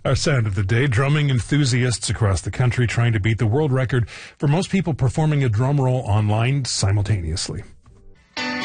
Our sound of the day, drumming enthusiasts across the country trying to beat the world record for most people performing a drum roll online simultaneously.